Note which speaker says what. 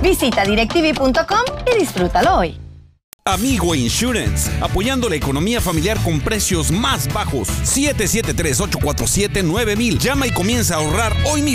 Speaker 1: Visita directv.com y disfrútalo hoy.
Speaker 2: Amigo Insurance, apoyando la economía familiar con precios más bajos. 773-847-9000. Llama y comienza a ahorrar hoy mismo.